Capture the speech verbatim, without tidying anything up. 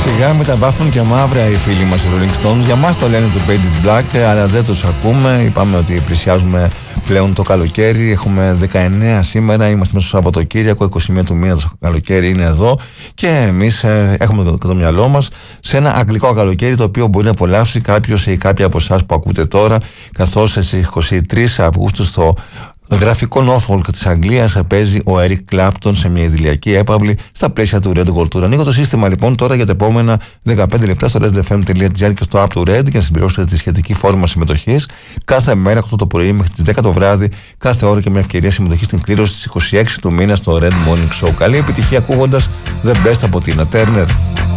Σιγά μην τα βάφουν και μαύρα οι φίλοι μας οι Rolling Stones. Για μας το λένε το Painted Black, αλλά δεν τους ακούμε. Είπαμε ότι πλησιάζουμε πλέον το καλοκαίρι. Έχουμε δεκαεννέα σήμερα, είμαστε μέσα στο Σαββατοκύριακο, είκοσι μία του μήνα το καλοκαίρι είναι εδώ. Και εμείς ε, έχουμε το, το μυαλό μας σε ένα αγγλικό καλοκαίρι, το οποίο μπορεί να απολαύσει κάποιος ή κάποια από εσάς που ακούτε τώρα, καθώς στις είκοσι τρεις Αυγούστου στο γραφικό Norfolk της Αγγλίας παίζει ο Eric Clapton σε μια ιδηλιακή έπαυλη στα πλαίσια του Red World Tour. Ανοίγω το σύστημα λοιπόν τώρα για τα επόμενα δεκαπέντε λεπτά στο redfm.gr και στο app του Red για να συμπληρώσετε τη σχετική φόρμα συμμετοχής. Κάθε μέρα οκτώ το πρωί μέχρι τις δέκα το βράδυ, κάθε ώρα και μια ευκαιρία συμμετοχή στην κλήρωση στις είκοσι έξι του μήνα στο Red Morning Show. Καλή επιτυχία ακούγοντας The Best από Tina Turner.